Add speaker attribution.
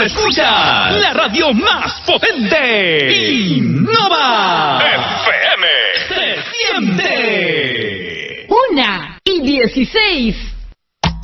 Speaker 1: escuchas la radio más potente. Innova FM. Se siente.
Speaker 2: 1:16.